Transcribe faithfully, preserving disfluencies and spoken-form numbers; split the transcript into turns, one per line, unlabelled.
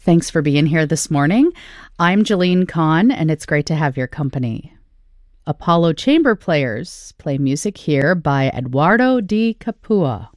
Thanks for being here this morning. I'm Jolene Kahn, and it's great to have your company. Apollo Chamber Players play music here by Eduardo Di Capua.